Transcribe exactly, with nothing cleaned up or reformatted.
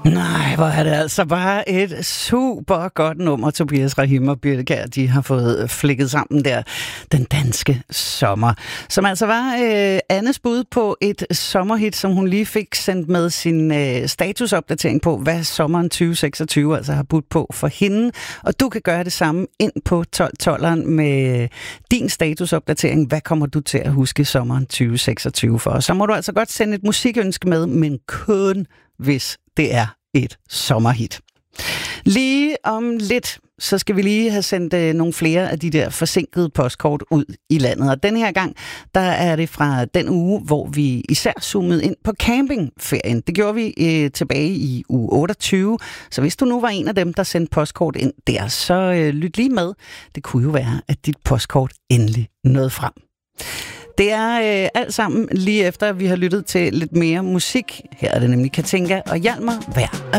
Nej, hvor er det altså bare et super godt nummer, Tobias Rahim og Birthe Kjær, de har fået flikket sammen der. Den danske sommer, som altså var øh, Annes bud på et sommerhit, som hun lige fik sendt med sin øh, statusopdatering på, hvad sommeren tyve seksogtyve altså har budt på for hende. Og du kan gøre det samme ind på tolv tolveren med din statusopdatering. Hvad kommer du til at huske sommeren tyve seksogtyve for? Så må du altså godt sende et musikønske med, men kun hvis det er et sommerhit. Lige om lidt, så skal vi lige have sendt øh, nogle flere af de der forsinkede postkort ud i landet. Og den her gang, der er det fra den uge, hvor vi især zoomede ind på campingferien. Det gjorde vi øh, tilbage i uge otteogtyve. Så hvis du nu var en af dem, der sendte postkort ind der, så øh, lyt lige med. Det kunne jo være, at dit postkort endelig nåede frem. Det er øh, alt sammen lige efter, at vi har lyttet til lidt mere musik. Her er det nemlig Katinka og Hjalmar, Vejr